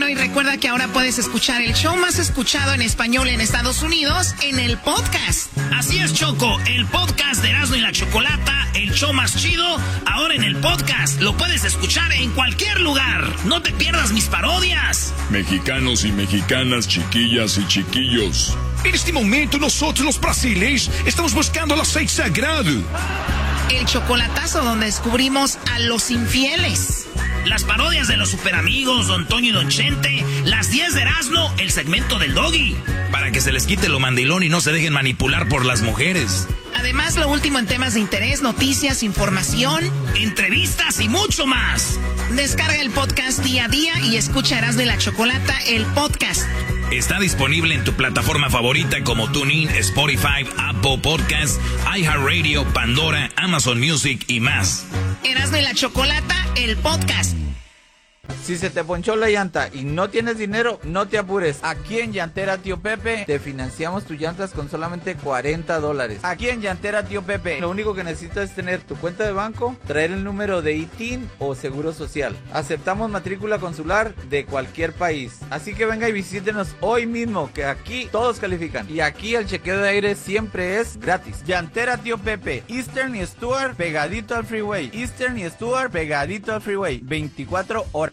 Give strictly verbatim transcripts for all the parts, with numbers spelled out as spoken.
Bueno, y recuerda que ahora puedes escuchar el show más escuchado en español en Estados Unidos en el podcast. Así es, Choco, el podcast de Erasmo y la Chocolata, el show más chido, ahora en el podcast. Lo puedes escuchar en cualquier lugar. No te pierdas mis parodias. Mexicanos y mexicanas, chiquillas y chiquillos. En este momento nosotros los brasileños estamos buscando el aceite sagrado. El chocolatazo donde descubrimos a los infieles. Las parodias de los superamigos, Don Toño y Don Chente. Las diez de Erasmo, el segmento del Doggy. Para que se les quite lo mandilón y no se dejen manipular por las mujeres. Además, lo último en temas de interés, noticias, información, entrevistas y mucho más. Descarga el podcast día a día y escucha Erasmo y la Chocolata, el podcast. Está disponible en tu plataforma favorita como TuneIn, Spotify, Apple Podcasts, iHeartRadio, Pandora, Amazon Music y más. Erasmo y la Chocolata, el podcast. Si se te ponchó la llanta y no tienes dinero, no te apures. Aquí en Llantera Tío Pepe te financiamos tus llantas con solamente cuarenta dólares. Aquí en Llantera Tío Pepe, lo único que necesitas es tener tu cuenta de banco, traer el número de I T I N o Seguro Social. Aceptamos matrícula consular de cualquier país. Así que venga y visítenos hoy mismo, que aquí todos califican. Y aquí el chequeo de aire siempre es gratis. Llantera Tío Pepe, Eastern y Stuart pegadito al freeway. Eastern y Stuart pegadito al freeway. veinticuatro horas.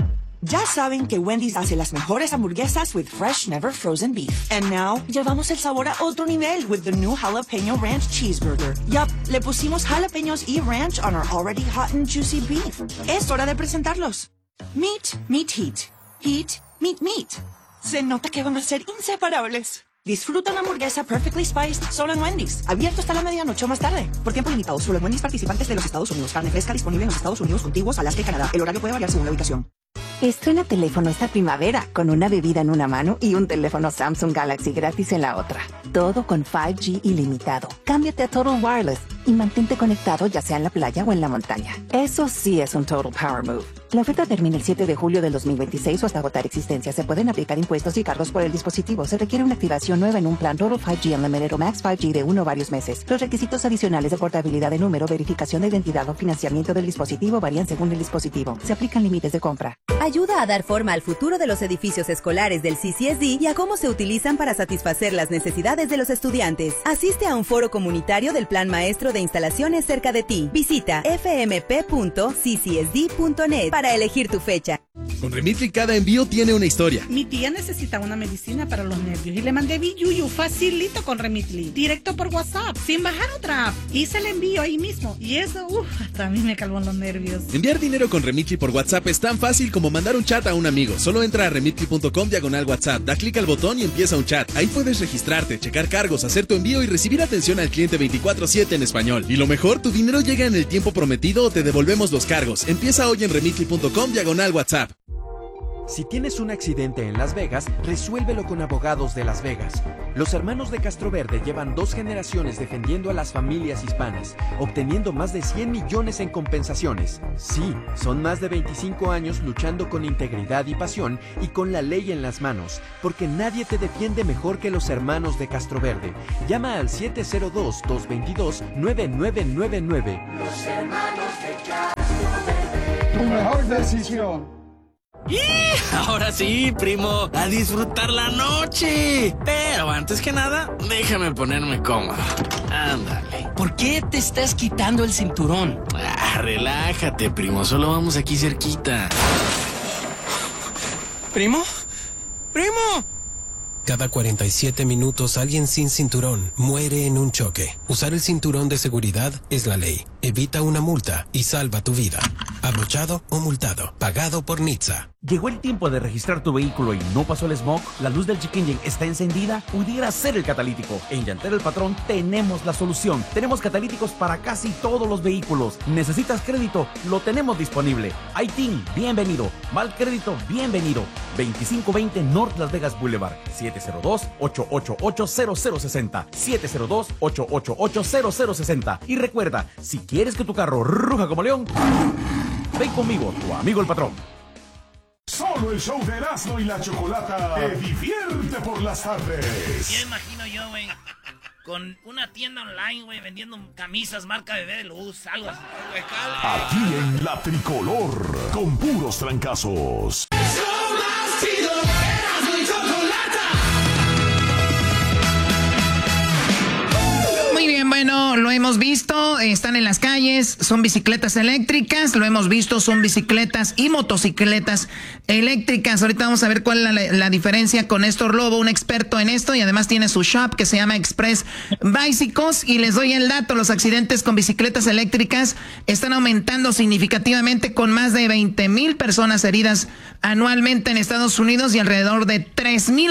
Ya saben que Wendy's hace las mejores hamburguesas with fresh, never frozen beef. And now, llevamos el sabor a otro nivel with the new Jalapeno Ranch Cheeseburger. Yup, le pusimos jalapeños y ranch on our already hot and juicy beef. Es hora de presentarlos. Meat, meat, heat. Heat, meat, meat. Se nota que van a ser inseparables. Disfruta una hamburguesa perfectly spiced solo en Wendy's. Abierto hasta la medianoche o más tarde. Por tiempo limitado, solo en Wendy's participantes de los Estados Unidos. Carne fresca disponible en los Estados Unidos contiguos, Alaska y Canadá. El horario puede variar según la ubicación. Estrena teléfono esta primavera con una bebida en una mano y un teléfono Samsung Galaxy gratis en la otra. Todo con cinco G ilimitado. Cámbiate a Total Wireless y mantente conectado ya sea en la playa o en la montaña. Eso sí es un Total Power Move. La oferta termina el siete de julio del dos mil veintiséis o hasta agotar existencia. Se pueden aplicar impuestos y cargos por el dispositivo. Se requiere una activación nueva en un plan Total cinco G Unlimited o Max cinco G de uno o varios meses. Los requisitos adicionales de portabilidad de número, verificación de identidad o financiamiento del dispositivo varían según el dispositivo. Se aplican límites de compra. Ayuda a dar forma al futuro de los edificios escolares del C C S D y a cómo se utilizan para satisfacer las necesidades de los estudiantes. Asiste a un foro comunitario del Plan Maestro de Instalaciones cerca de ti. Visita f m p punto c c s d punto net para elegir tu fecha. Con Remitly cada envío tiene una historia. Mi tía necesita una medicina para los nervios y le mandé Biyuyu facilito con Remitly, directo por WhatsApp, sin bajar otra app. Hice el envío ahí mismo y eso, uff, hasta a mí me calmó los nervios. Enviar dinero con Remitly por WhatsApp es tan fácil como mandar un chat a un amigo. Solo entra a remitly punto com diagonal WhatsApp, da clic al botón y empieza un chat. Ahí puedes registrarte, checar cargos, hacer tu envío y recibir atención al cliente veinticuatro siete en español. Y lo mejor, tu dinero llega en el tiempo prometido o te devolvemos los cargos. Empieza hoy en remitly punto com diagonal WhatsApp. Si tienes un accidente en Las Vegas, resuélvelo con Abogados de Las Vegas. Los hermanos de Castroverde llevan dos generaciones defendiendo a las familias hispanas, obteniendo más de cien millones en compensaciones. Sí, son más de veinticinco años luchando con integridad y pasión y con la ley en las manos, porque nadie te defiende mejor que los hermanos de Castroverde. Llama al siete cero dos, dos dos dos, nueve nueve nueve nueve. Los hermanos de Castroverde. Tu mejor decisión. ¡Y! Ahora sí, primo, a disfrutar la noche. Pero antes que nada, déjame ponerme cómodo. Ándale. ¿Por qué te estás quitando el cinturón? Ah, relájate, primo, solo vamos aquí cerquita. ¿Primo? ¡Primo! Cada cuarenta y siete minutos alguien sin cinturón muere en un choque. Usar el cinturón de seguridad es la ley. Evita una multa y salva tu vida. Abrochado o multado. Pagado por N H T S A. ¿Llegó el tiempo de registrar tu vehículo y no pasó el smog? ¿La luz del check engine está encendida? Pudiera ser el catalítico. En Llantera El Patrón tenemos la solución. Tenemos catalíticos para casi todos los vehículos. ¿Necesitas crédito? Lo tenemos disponible. I T I N, bienvenido. Mal crédito, bienvenido. veinticinco veinte North Las Vegas Boulevard. siete cero dos, ocho ocho ocho, cero cero seis cero. siete cero dos, ocho ocho ocho, cero cero seis cero. Y recuerda, si quieres que tu carro ruja como león, ven conmigo, tu amigo el patrón. Solo el show de Erasmo y la Chocolata te divierte por las tardes. Ya imagino yo, güey, con una tienda online, güey, vendiendo camisas marca Bebé de Luz, algo así. Aquí en La Tricolor, con puros trancazos. Show más más chido, Erasmo y Chocolata. Muy bien, bueno, lo hemos visto, están en las calles, son bicicletas eléctricas, lo hemos visto, son bicicletas y motocicletas eléctricas. Ahorita vamos a ver cuál es la, la diferencia con Néstor Lobo, un experto en esto, y además tiene su shop que se llama Express Bicycles. Y les doy el dato, los accidentes con bicicletas eléctricas están aumentando significativamente, con más de veinte mil personas heridas anualmente en Estados Unidos y alrededor de tres mil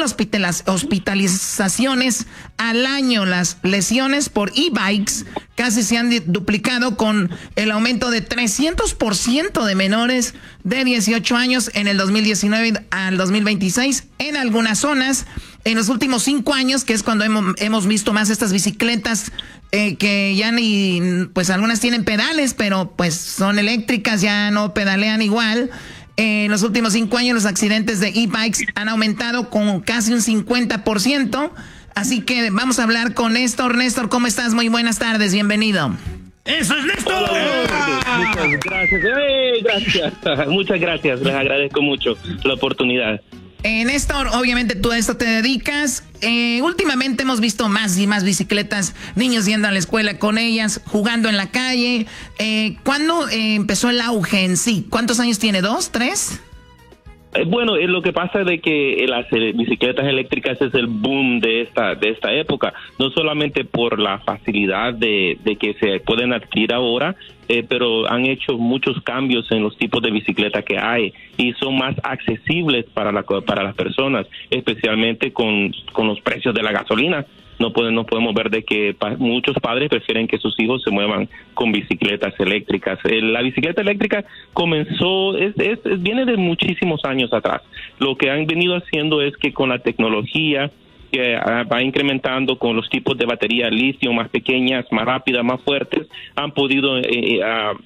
hospitalizaciones al año. Las lesiones por e-bikes casi se han duplicado, con el aumento de trescientos por ciento de menores de dieciocho años en el dos mil diecinueve al dos mil veintiséis en algunas zonas. En los últimos cinco años, que es cuando hemos, hemos visto más estas bicicletas eh, que ya ni, pues algunas tienen pedales, pero pues son eléctricas, ya no pedalean igual. En los últimos cinco años los accidentes de e-bikes han aumentado con casi un cincuenta por ciento. Así que vamos a hablar con Néstor. Néstor, ¿cómo estás? Muy buenas tardes, bienvenido. ¡Eso es Néstor! Hola, muchas gracias. ¡Hey, gracias! Muchas gracias, les agradezco mucho la oportunidad. Eh, Néstor, obviamente tú a esto te dedicas. Eh, últimamente hemos visto más y más bicicletas, niños yendo a la escuela con ellas, jugando en la calle. Eh, ¿Cuándo eh, empezó el auge en sí? ¿Cuántos años tiene? ¿Dos? ¿Tres? Eh, bueno, eh, lo que pasa es de que las eh, bicicletas eléctricas es el boom de esta de esta época, no solamente por la facilidad de, de que se pueden adquirir ahora, eh, pero han hecho muchos cambios en los tipos de bicicleta que hay y son más accesibles para la para las personas, especialmente con, con los precios de la gasolina. No podemos, no podemos ver de que pa- muchos padres prefieren que sus hijos se muevan con bicicletas eléctricas. Eh, la bicicleta eléctrica comenzó, es, es, es, viene de muchísimos años atrás. Lo que han venido haciendo es que con la tecnología que uh, va incrementando, con los tipos de batería litio más pequeñas, más rápidas, más fuertes, han podido eh,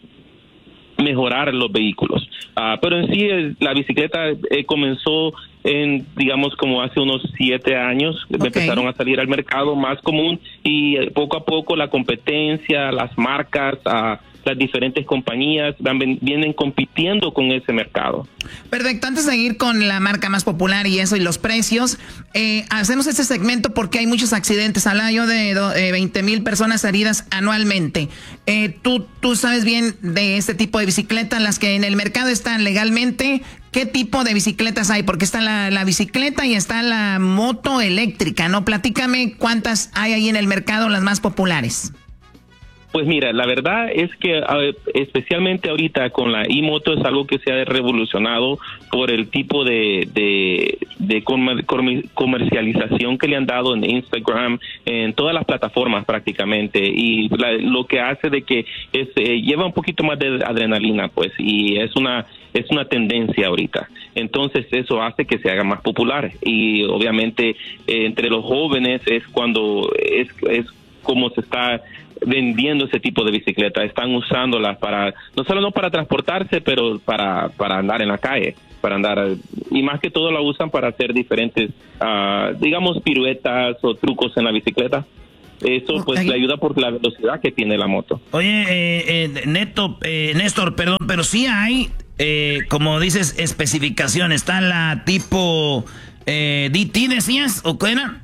uh, mejorar los vehículos. Uh, pero en sí eh, la bicicleta eh, comenzó en, digamos, como hace unos siete años, okay. Empezaron a salir al mercado más común y eh, poco a poco la competencia, las marcas, uh, las diferentes compañías van, vienen compitiendo con ese mercado. Perfecto, antes de ir con la marca más popular y eso y los precios, eh, hacemos este segmento porque hay muchos accidentes al año de eh, veinte mil personas heridas anualmente. Eh, tú, tú sabes bien de este tipo de bicicletas, las que en el mercado están legalmente. ¿Qué tipo de bicicletas hay? Porque está la, la bicicleta y está la moto eléctrica, ¿no? Platícame cuántas hay ahí en el mercado, las más populares. Pues mira, la verdad es que uh, especialmente ahorita con la e-moto es algo que se ha revolucionado por el tipo de, de, de comer, comercialización que le han dado en Instagram, en todas las plataformas prácticamente, y la, lo que hace de que es, eh, lleva un poquito más de adrenalina, pues, y es una es una tendencia ahorita. Entonces eso hace que se haga más popular y obviamente eh, entre los jóvenes es cuando es, es como se está vendiendo ese tipo de bicicleta, están usándolas para, no solo no para transportarse, pero para, para andar en la calle, para andar, y más que todo la usan para hacer diferentes, uh, digamos, piruetas o trucos en la bicicleta. Eso pues le ayuda por la velocidad que tiene la moto. Oye, eh, eh, Neto, eh, Néstor, perdón, pero sí hay, eh, como dices, especificación, está la tipo eh, D T, decías, ¿o qué era?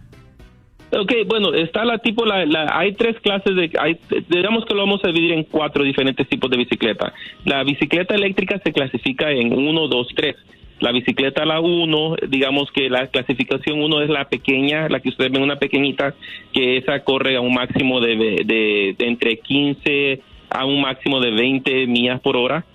Ok, bueno, está la tipo, la, la, hay tres clases de, hay, digamos que lo vamos a dividir en cuatro diferentes tipos de bicicleta. La bicicleta eléctrica se clasifica en uno, dos, tres. La bicicleta la uno, digamos que la clasificación uno es la pequeña, la que ustedes ven, una pequeñita, que esa corre a un máximo de, de, de entre quince a un máximo de veinte millas por hora.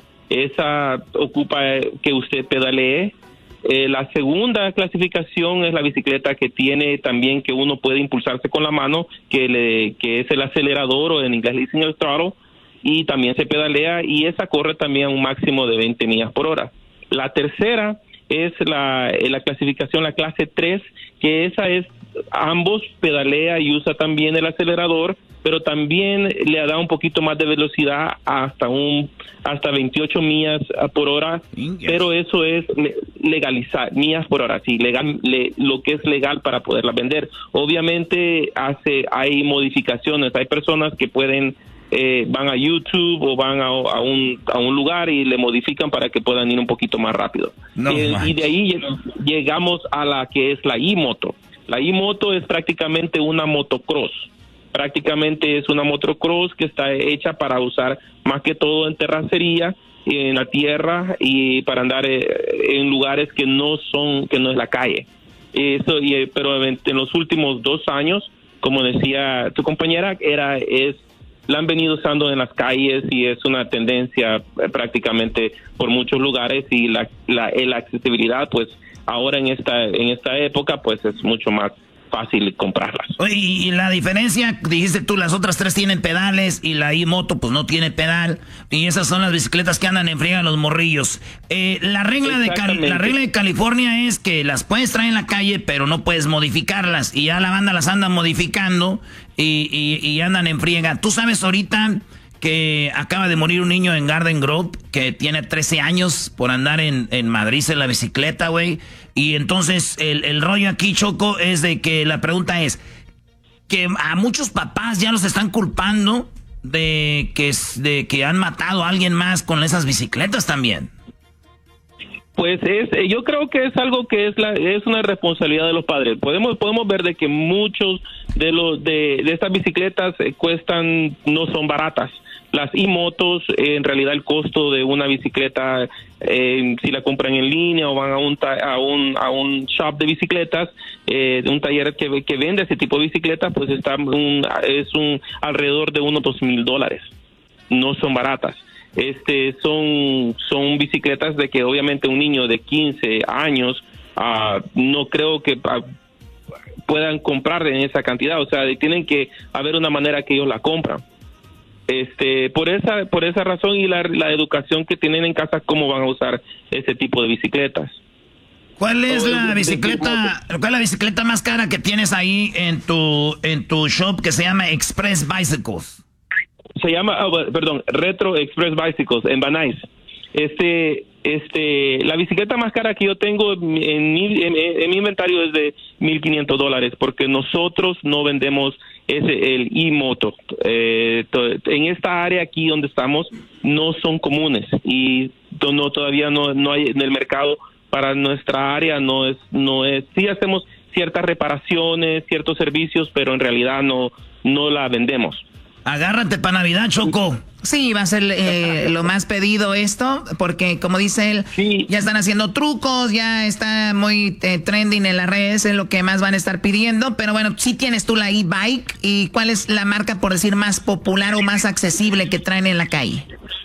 Esa ocupa que usted pedalee. Eh, la segunda clasificación es la bicicleta que tiene también que uno puede impulsarse con la mano, que le que es el acelerador, o en inglés le dicen el throttle, y también se pedalea, y esa corre también a un máximo de veinte millas por hora. La tercera es la, la clasificación, la clase tres, que esa es, ambos pedalea y usa también el acelerador, pero también le da un poquito más de velocidad hasta un hasta veintiocho millas por hora, pero eso es legalizar, millas por hora, sí, legal, le, lo que es legal para poderla vender. Obviamente hace hay modificaciones, hay personas que pueden eh, van a YouTube o van a, a, un, a un lugar y le modifican para que puedan ir un poquito más rápido. No, eh, y de ahí llegamos a la que es la e-moto. La e-moto es prácticamente una motocross. Prácticamente es una motocross que está hecha para usar más que todo en terracería, en la tierra y para andar en lugares que no son, que no es la calle. Eso, y, pero en los últimos dos años, como decía tu compañera, era es la han venido usando en las calles y es una tendencia prácticamente por muchos lugares y la la, la accesibilidad, pues ahora en esta en esta época, pues es mucho más fácil comprarlas. Oye, y la diferencia, dijiste tú, las otras tres tienen pedales y la e-moto pues no tiene pedal, y esas son las bicicletas que andan en friega los morrillos. Eh, la regla de Cal- la regla de California es que las puedes traer en la calle, pero no puedes modificarlas, y ya la banda las anda modificando y, y, y andan en friega. Tú sabes ahorita que acaba de morir un niño en Garden Grove que tiene trece años por andar en, en Madrid en la bicicleta, güey. Y entonces el, el rollo aquí, Choco, es de que la pregunta es que a muchos papás ya los están culpando de que, de que han matado a alguien más con esas bicicletas también. Pues es, yo creo que es algo que es la es una responsabilidad de los padres. Podemos podemos ver de que muchos de los de, de estas bicicletas eh, cuestan, no son baratas. Las e-motos, eh, en realidad el costo de una bicicleta, eh, si la compran en línea o van a un ta- a un a un shop de bicicletas, eh, de un taller que que vende ese tipo de bicicletas, pues está un, es un alrededor de unos dos mil dólares. No son baratas. Este son son bicicletas de que obviamente un niño de quince años uh, no creo que uh, puedan comprar en esa cantidad. O sea, tienen que haber una manera que ellos la compran. Este, por esa por esa razón y la, la educación que tienen en casa, cómo van a usar ese tipo de bicicletas. ¿Cuál es la bicicleta, cuál es la bicicleta más cara que tienes ahí en tu en tu shop que se llama Express Bicycles? Se llama, oh, perdón, Retro Express Bicycles en Van Nuys. Este, este, la bicicleta más cara que yo tengo en mi, en, en mi inventario es de mil quinientos dólares, porque nosotros no vendemos ese el e-moto. Eh, to, en esta área aquí donde estamos no son comunes y to, no todavía no no hay en el mercado para nuestra área, no es no es sí hacemos ciertas reparaciones, ciertos servicios, pero en realidad no no la vendemos. Agárrate para Navidad, Choco. Sí, va a ser eh, lo más pedido esto, porque como dice él, sí. Ya están haciendo trucos, ya está muy eh, trending en las redes, es lo que más van a estar pidiendo, pero bueno, sí tienes tú la e-bike, ¿y cuál es la marca, por decir, más popular o más accesible que traen en la calle?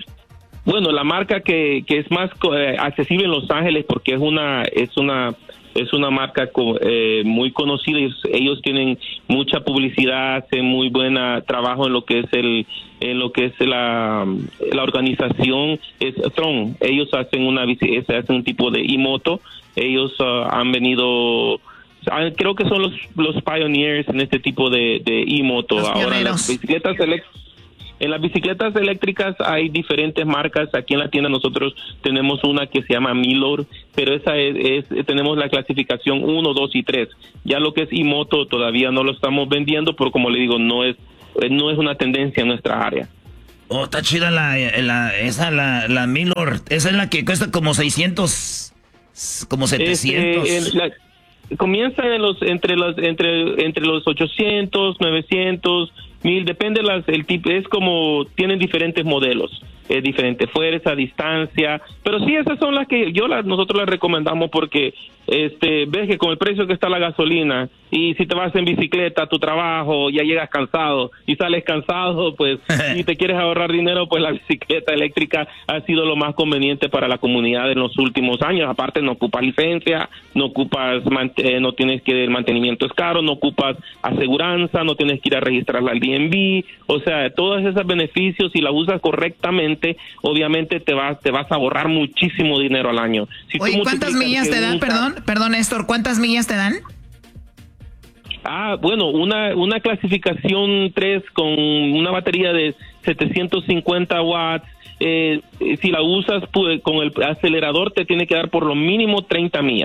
Bueno, la marca que, que es más eh, accesible en Los Ángeles, porque es una es una es una marca eh, muy conocida, y ellos tienen mucha publicidad, hacen muy buen trabajo en lo que es el en lo que es la, la organización, es Tron. Ellos hacen una hacen un tipo de e-moto. Ellos uh, han venido, creo que son los los pioneers en este tipo de, de e-moto. Los Ahora pioneros. Las bicicletas eléctricas En las bicicletas eléctricas hay diferentes marcas. Aquí en la tienda nosotros tenemos una que se llama Milor, pero esa es, es tenemos la clasificación uno, dos y tres. Ya lo que es e-moto todavía no lo estamos vendiendo, pero como le digo, no es no es una tendencia en nuestra área. Oh, está chida la, la esa la, la Milor. Esa es la que cuesta como seiscientos, como setecientos. Este, en la, comienza en los entre los entre entre los ochocientos, novecientos, mil, depende las el tipo, es como tienen diferentes modelos, eh, diferente fuerza, distancia, pero sí esas son las que yo las nosotros las recomendamos, porque este ves que con el precio que está la gasolina, y si te vas en bicicleta a tu trabajo ya llegas cansado y sales cansado, pues si te quieres ahorrar dinero, pues la bicicleta eléctrica ha sido lo más conveniente para la comunidad en los últimos años. Aparte no ocupas licencia, no ocupas eh, no tienes que el mantenimiento es caro, no ocupas aseguranza, no tienes que ir a registrarla al D M V, o sea, todos esos beneficios, si la usas correctamente, obviamente te vas te vas a ahorrar muchísimo dinero al año. Si Oye, ¿cuántas millas te dan? Usas, perdón, perdón, Néstor, ¿cuántas millas te dan? Ah, bueno, una una clasificación tres con una batería de setecientos cincuenta watts, eh, si la usas pues, con el acelerador te tiene que dar por lo mínimo treinta millas.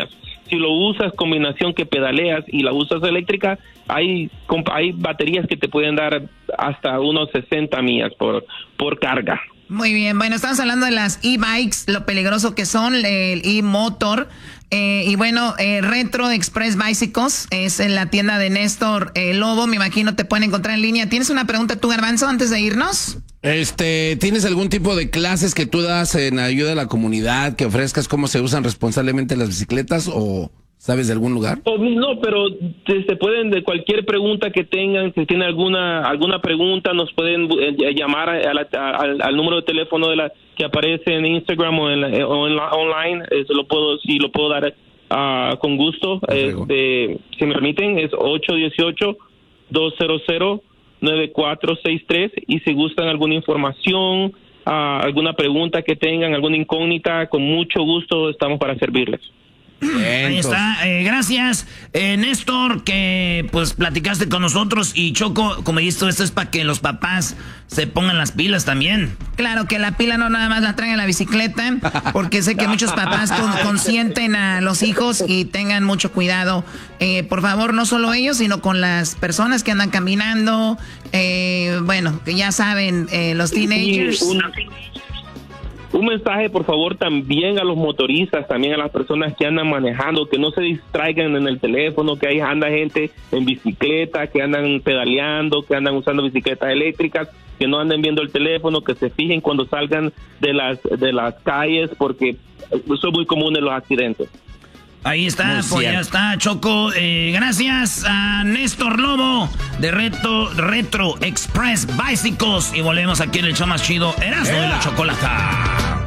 si lo usas combinación que pedaleas y la usas eléctrica, hay hay baterías que te pueden dar hasta unos sesenta millas por, por carga. Muy bien, bueno, estamos hablando de las e-bikes, lo peligroso que son, el e-motor. Eh, y bueno, eh, Retro Express Bicycles es en la tienda de Néstor eh, Lobo, me imagino te pueden encontrar en línea. ¿Tienes una pregunta tú, Garbanzo, antes de irnos? Este, ¿tienes algún tipo de clases que tú das en ayuda a la comunidad, que ofrezcas cómo se usan responsablemente las bicicletas o sabes de algún lugar? No, pero se pueden, de cualquier pregunta que tengan, si tienen alguna alguna pregunta, nos pueden llamar a la, a, al, al número de teléfono de la que aparece en Instagram o en, la, o en la, online. Eso lo puedo, sí lo puedo dar uh, con gusto. Este, si me permiten, es ocho uno ocho, dos cero cero, nueve cuatro seis tres, y si gustan alguna información, uh, alguna pregunta que tengan, alguna incógnita, con mucho gusto estamos para servirles. Bien, ahí está, eh, gracias eh, Néstor, que pues platicaste con nosotros. Y Choco, como visto, esto es para que los papás se pongan las pilas también. Claro, que la pila no nada más la traen en la bicicleta, porque sé que muchos papás con, consienten a los hijos y tengan mucho cuidado, eh, por favor, no solo ellos, sino con las personas que andan caminando, eh, bueno, que ya saben, eh, los teenagers. Sí, una... Un mensaje, por favor, también a los motoristas, también a las personas que andan manejando, que no se distraigan en el teléfono, que ahí anda gente en bicicleta, que andan pedaleando, que andan usando bicicletas eléctricas, que no anden viendo el teléfono, que se fijen cuando salgan de las de las calles, porque son muy comunes los accidentes. Ahí está, pues ya está, Choco. Eh, gracias a Néstor Lobo de Retro, Retro Express Bicycles. Y volvemos aquí en el show más chido, Erasmo yeah. de la Chocolata.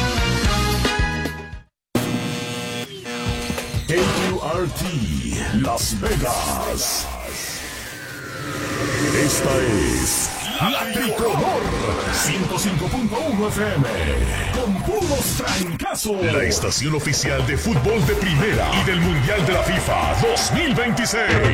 K U R T, Las Vegas. Esta es La Tricolor, ciento cinco punto uno F M, con puros trancazos. La estación oficial de fútbol de primera y del Mundial de la FIFA dos mil veintiséis.